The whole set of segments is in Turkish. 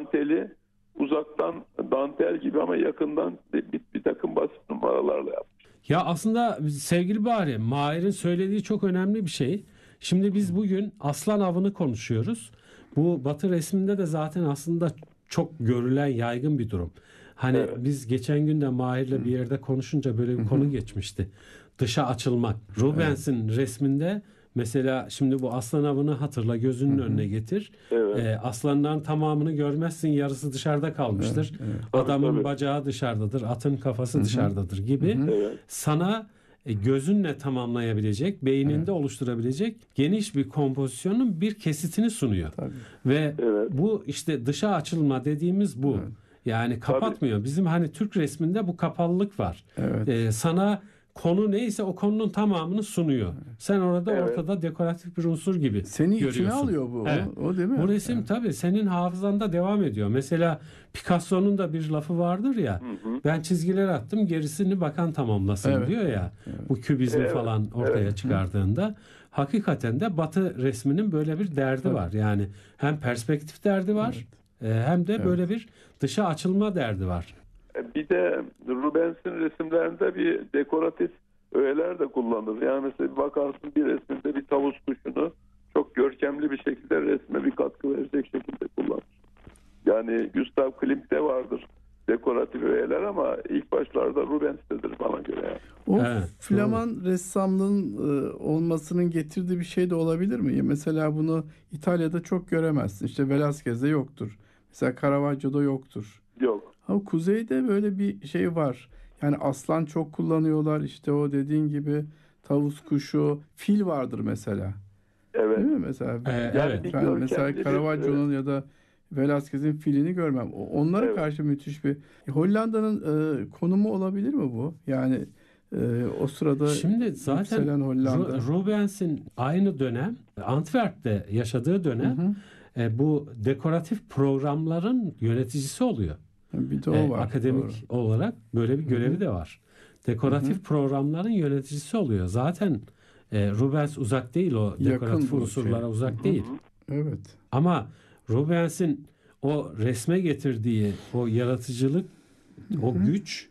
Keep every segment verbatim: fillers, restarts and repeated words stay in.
danteli uzaktan dantel gibi ama yakından bir, bir takım basit numaralarla yapmış. Ya aslında sevgili Bahri, Mahir'in söylediği çok önemli bir şey. Şimdi biz bugün aslan avını konuşuyoruz. Bu Batı resminde de zaten aslında çok görülen, yaygın bir durum. Hani Evet. biz geçen gün de Mahir'le bir yerde konuşunca böyle bir konu geçmişti. Dışa açılmak. Rubens'in resminde mesela şimdi bu aslan avını hatırla, gözünün önüne getir. Evet. Ee, aslanların tamamını görmezsin, yarısı dışarıda kalmıştır. Evet, evet. Adamın Tabii, tabii. bacağı dışarıdadır, atın kafası dışarıdadır gibi. Evet. Sana e, gözünle tamamlayabilecek, beyninde oluşturabilecek geniş bir kompozisyonun bir kesitini sunuyor. Tabii. Ve Evet. bu işte dışa açılma dediğimiz bu. Evet. Yani kapatmıyor. Bizim hani Türk resminde bu kapalılık var. Evet. Ee, sana konu neyse o konunun tamamını sunuyor. Sen orada Evet. ortada dekoratif bir unsur gibi Seni içine görüyorsun. alıyor bu. Evet. O, o değil mi? Bu resim Yani. tabii senin hafızanda devam ediyor. Mesela Picasso'nun da bir lafı vardır ya. Hı hı. Ben çizgiler attım, gerisini bakan tamamlasın Evet. diyor ya. Bu kübizmi Evet. falan ortaya Evet. çıkardığında hakikaten de Batı resminin böyle bir derdi Tabii. var. Yani hem perspektif derdi var, e, hem de Evet. böyle bir dışa açılma derdi var. Bir de Rubens'in resimlerinde bir dekoratif öğeler de kullanılır. Yani mesela bir bakarsın bir resminde bir tavus kuşunu çok görkemli bir şekilde resme bir katkı verecek şekilde kullanır. Yani Gustav Klimt'te vardır dekoratif öğeler ama ilk başlarda Rubens'tedir bana göre. Yani. O Evet, Flaman ressamlığın e, olmasının getirdiği bir şey de olabilir mi? Ya mesela bunu İtalya'da çok göremezsin. İşte Velázquez'de yoktur. Mesela Caravaggio'da yoktur. Yok. Ama kuzeyde böyle bir şey var. Yani aslan çok kullanıyorlar. İşte o dediğin gibi tavus kuşu, fil vardır mesela. Evet. Değil mi mesela? Ee, Yani evet. bir Ben mesela görkemli bir- Caravaggio'nun ya da Velázquez'in filini görmem. O- Onlara Evet. karşı müthiş bir... Hollanda'nın e, konumu olabilir mi bu? Yani e, o sırada Şimdi zaten yükselen Hollanda. Ru- Rubens'in aynı dönem Antwerp'te yaşadığı dönem e, bu dekoratif programların yöneticisi oluyor. Bir de o E, var. akademik Doğru. olarak böyle bir görevi de var. Dekoratif programların yöneticisi oluyor. Zaten e, Rubens uzak değil, o dekoratif bu unsurlara şey. uzak değil. Evet. Ama Rubens'in o resme getirdiği o yaratıcılık, o güç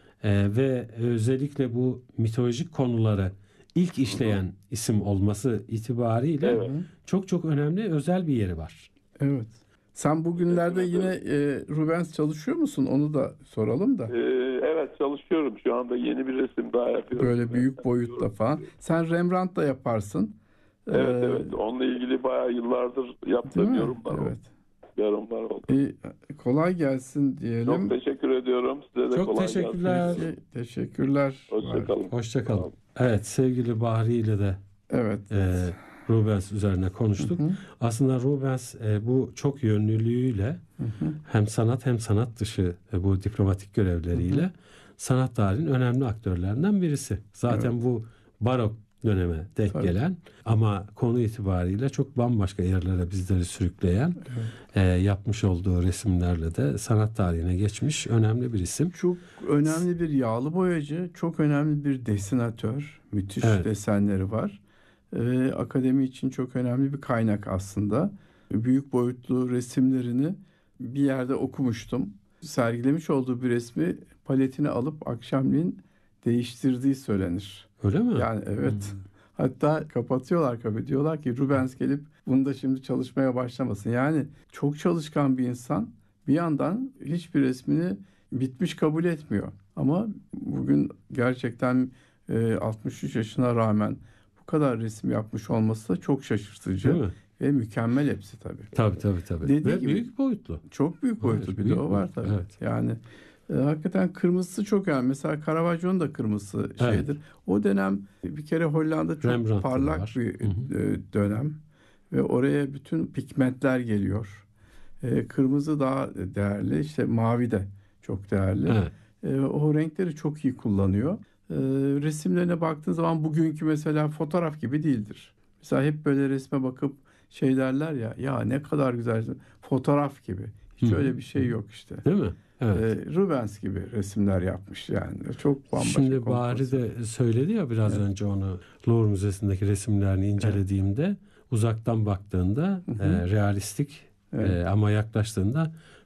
e, ve özellikle bu mitolojik konuları ilk işleyen isim olması itibariyle Evet. çok çok önemli, özel bir yeri var. Evet. Sen bugünlerde yine e, Rubens çalışıyor musun? Onu da soralım da. Ee, evet çalışıyorum. Şu anda yeni bir resim daha yapıyorum. Böyle büyük boyutta falan. Sen Rembrandt da yaparsın. Evet Ee, evet. Onunla ilgili bayağı yıllardır Değil yaptığım mi? yorumlar oldu. Evet. Yorumlar oldu. İyi, kolay gelsin diyelim. Çok teşekkür ediyorum. Size de Çok kolay teşekkürler. gelsin. Peki, teşekkürler. Hoşçakalın. Hoşçakalın. Evet, sevgili Bahri ile de Evet. e, Rubens üzerine konuştuk. Aslında Rubens e, bu çok yönlülüğüyle hem sanat hem sanat dışı e, bu diplomatik görevleriyle sanat tarihinin önemli aktörlerinden birisi. Zaten bu barok döneme denk Tabii. gelen ama konu itibariyle çok bambaşka yerlere bizleri sürükleyen e, yapmış olduğu resimlerle de sanat tarihine geçmiş önemli bir isim. Çok önemli bir yağlı boyacı, çok önemli bir desenatör. Müthiş Evet. desenleri var. Ve akademi için çok önemli bir kaynak aslında. Büyük boyutlu resimlerini bir yerde okumuştum. Sergilemiş olduğu bir resmi paletine alıp akşamleyin değiştirdiği söylenir. Öyle mi? Yani evet. Hatta kapatıyorlar kapı. Diyorlar ki Rubens gelip bunda şimdi çalışmaya başlamasın. Yani çok çalışkan bir insan bir yandan hiçbir resmini bitmiş kabul etmiyor. Ama bugün gerçekten e, altmış üç yaşına rağmen bu kadar resim yapmış olması da çok şaşırtıcı. Değil mi? Ve mükemmel hepsi tabii. Tabii tabii tabii. Dediği Ve gibi- büyük boyutlu. Çok büyük boyutlu Evet, bir büyük de o var boyutlu, tabii. evet. Yani e, hakikaten kırmızısı çok önemli. Mesela Caravaggio'nun da kırmızısı Evet. şeydir. O dönem bir kere Hollanda çok Rembrandt'ta da parlak var. bir Hı hı. e, dönem ve oraya bütün pigmentler geliyor. E, kırmızı daha değerli, işte mavi de çok değerli. Evet. E, o renkleri çok iyi kullanıyor. E, resimlerine baktığın zaman bugünkü mesela fotoğraf gibi değildir. Mesela hep böyle resme bakıp şey derler ya, ya ne kadar güzel fotoğraf gibi. Hiç Hı. öyle bir şey yok işte. Değil mi? Evet. E, Rubens gibi resimler yapmış yani. Çok bambaşka. Şimdi Bahri kompozisyon. de söyledi ya biraz önce onu, Louvre Müzesi'ndeki resimlerini incelediğimde uzaktan baktığında e, realistik Evet. e, ama yaklaştığında